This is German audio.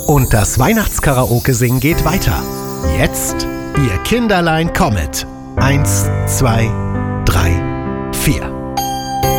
Und das Weihnachtskaraoke-Singen geht weiter. Jetzt ihr Kinderlein Comet. 1, 2, 3, 4.